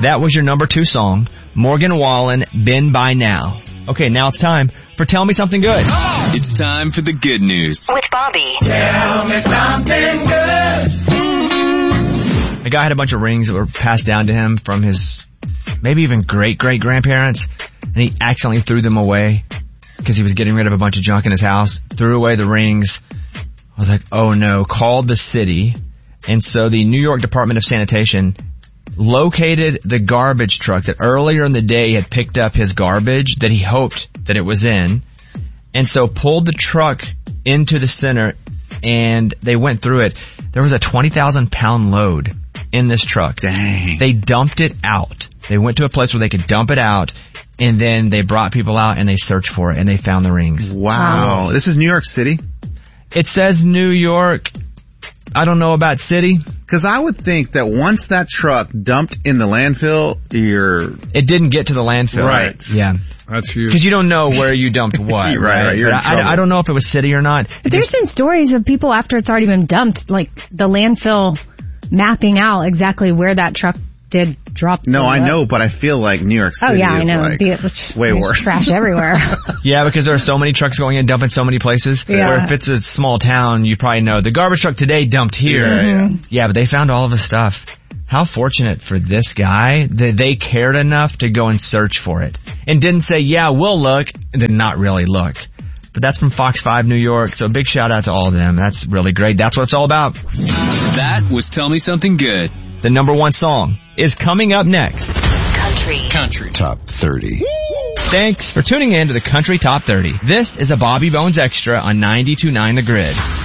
That was your number 2 song, Morgan Wallen, Been By Now. Okay, now it's time for Tell Me Something Good. It's time for the good news. With Bobby. Tell me something good. A guy had a bunch of rings that were passed down to him from his maybe even great-great-grandparents, and he accidentally threw them away because he was getting rid of a bunch of junk in his house, threw away the rings. I was like, oh no, called the city. And so the New York Department of Sanitation located the garbage truck that earlier in the day had picked up his garbage that he hoped that it was in, and so pulled the truck into the center, and they went through it. There was a 20,000 pound load in this truck. Dang. They dumped it out. They went to a place where they could dump it out, and then they brought people out and they searched for it and they found the rings. Wow. This is New York City? It says New York. I don't know about city. Because I would think that once that truck dumped in the landfill, It didn't get to the landfill. Right. Yeah. That's huge. Because you don't know where you dumped what. right. You're in trouble. I don't know if it was city or not. But there's been stories of people after it's already been dumped, like the landfill mapping out exactly where that truck did drop. No, I know, but I feel like New York City I know. is way worse. Trash everywhere. Yeah, because there are so many trucks going in, dumping so many places. Yeah. Where if it's a small town, you probably know the garbage truck today dumped here. Yeah, but they found all of his stuff. How fortunate for this guy that they cared enough to go and search for it. And didn't say, yeah, we'll look, and then not really look. But that's from Fox 5 New York, so a big shout out to all of them. That's really great. That's what it's all about. That was Tell Me Something Good. The number 1 song is coming up next. Country. Top 30. Thanks for tuning in to the Country Top 30. This is a Bobby Bones Extra on 92.9 The Grid.